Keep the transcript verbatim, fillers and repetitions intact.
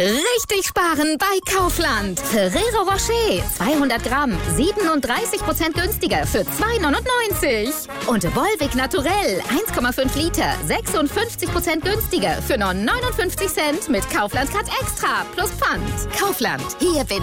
Richtig sparen bei Kaufland. Ferrero Rocher, zweihundert Gramm, siebenunddreißig Prozent günstiger für zwei neunundneunzig. Und Volvic Naturell, eins Komma fünf Liter, sechsundfünfzig Prozent günstiger für nur neunundfünfzig Cent mit Kaufland Cut Extra plus Pfand. Kaufland, hier bin ich.